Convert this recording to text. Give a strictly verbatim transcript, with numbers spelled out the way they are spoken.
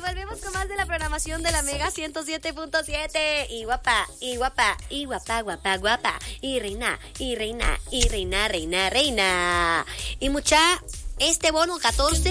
volvemos con más de la programación de la Mega ciento siete punto siete. Y guapa, y guapa, y guapa, guapa, guapa. Y reina, y reina, y reina, reina, reina. Y mucha, este bono catorce